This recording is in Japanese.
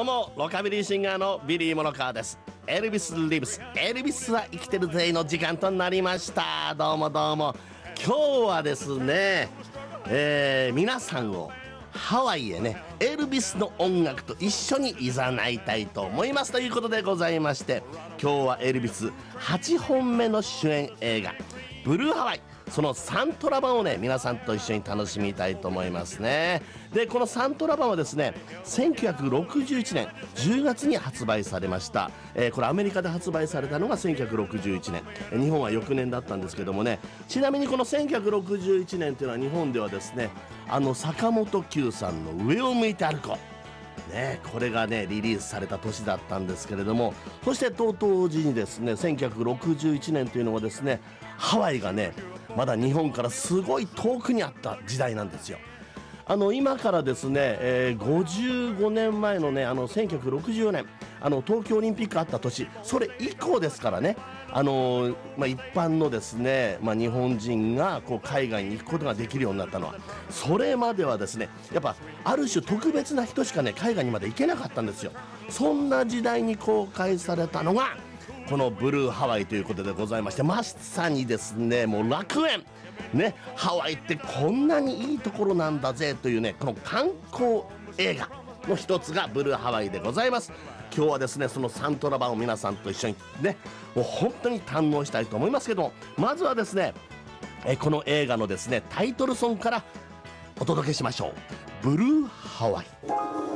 どうもロカビリーシンガーのビリー・モノカーです。エルビス・リブス、エルビスは生きてるぜの時間となりました。どうもどうも。今日はですね、皆さんをハワイへね、エルビスの音楽と一緒に誘いたいと思いますということでございまして、今日はエルビス8本目の主演映画ブルーハワイ、そのサントラ版をね、皆さんと一緒に楽しみたいと思いますね。で、このサントラ版はですね、1961年10月に発売されました。これアメリカで発売されたのが1961年、日本は翌年だったんですけどもね。ちなみにこの1961年というのは日本ではですね、坂本九さんの上を向いて歩こうね、これがねリリースされた年だったんですけれども、そして同時にですね、1961年というのはですね、ハワイがねまだ日本からすごい遠くにあった時代なんですよ。今からですね、55年前のね、1964年東京オリンピックあった年、それ以降ですからね。一般のですね、日本人がこう海外に行くことができるようになったのは、それまではですね、やっぱある種特別な人しかね海外にまで行けなかったんですよ。そんな時代に公開されたのがこのブルーハワイということでございまして、まさにですね、もう楽園ね、ハワイってこんなにいいところなんだぜというね、この観光映画の一つがブルーハワイでございます。今日はですね、そのサントラ版を皆さんと一緒にね、もう本当に堪能したいと思いますけども、まずはですね、この映画のですねタイトルソングからお届けしましょう。ブルーハワイ。